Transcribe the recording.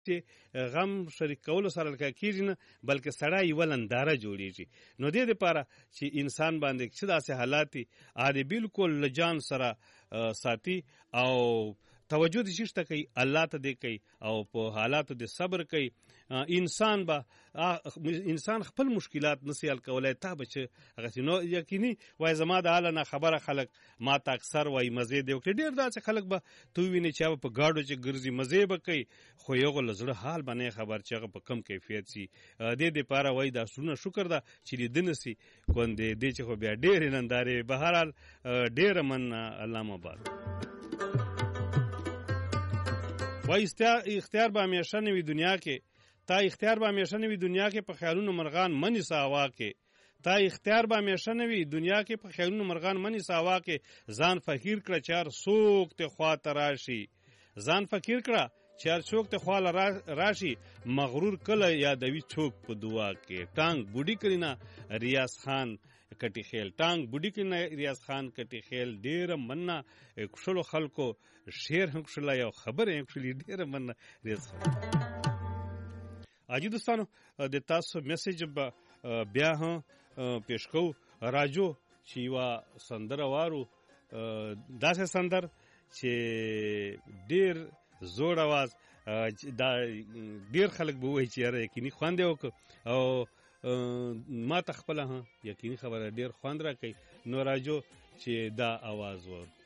چې غم شریک کولو سره لکه کېږي نه بلکې سړی یوه لنداره جوړېږي. نو دې دپاره چې انسان باندې چې داسې حالات دي هغه بالکل له جان سره ساتي او توجه دې شته کوي الله ته دې کوي او په حالاتو دې صبر کوي. انسان خپل مشکلات نسی حل کولی تا به چې هغسې نو یقیني وایي زما د حاله نه خبره خلک ما ته اکثر وایي مزې دې وکړې. ډېر داسې خلک به ته ووینې چې هغه په ګاډو چې ګرځي مزې به کوي خو یو له زړه حال به نه خبر چې هغه په کم کیفیت سي. دې دپاره وایي دا سونه شکر ده چې لیدنه سي کوندې دې چې خو بیا ډېرې نندارې بهرحال ډېره مننه الله مبارک. وایي اختیار به همیشه نه وي دنیا کې تا اختیار به همیشه نه وي دنیا کې په خیالونو مرغان منی ساوا کې تا اختیار به همیشه نه وي دنیا کې په خیالونو مرغان منی ساوا کې ځان فقیر کړه چار څوک ته خواته راشي ځان فقیر کړه چار څوک ته خواله راشي مغرور کله یادوي څوک په دعا کې ټانګ بوډي کړینا ریاض خان کټی خیل ټانګ بوډي کړینا ریاض خان کټی خیل ډیره مننه کښلو خلکو شعر هم کښله یو خبره هم کښلې ډیره مننه ریاض خان. عاجي دوستانو د تاسو میسج به بیا هم پیش کوو راجو چې یوه سندره وارو داسې سندر چې ډیر زوړ اواز دا ډیر خلک به وایي چې یاره یقیني خوند یې وکړو او ما ته خپله هم یقیني خبره ډیر خوند را کوي. نو راجو چې دا اواز ور